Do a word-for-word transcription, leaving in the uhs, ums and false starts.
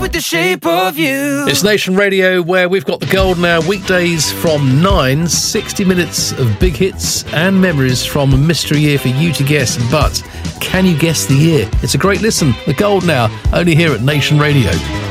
with the shape of you. It's Nation Radio, where we've got the golden hour weekdays from nine, sixty minutes of big hits and memories from a mystery year for you to guess. But can you guess the year? It's a great listen. The golden hour, only here at Nation Radio.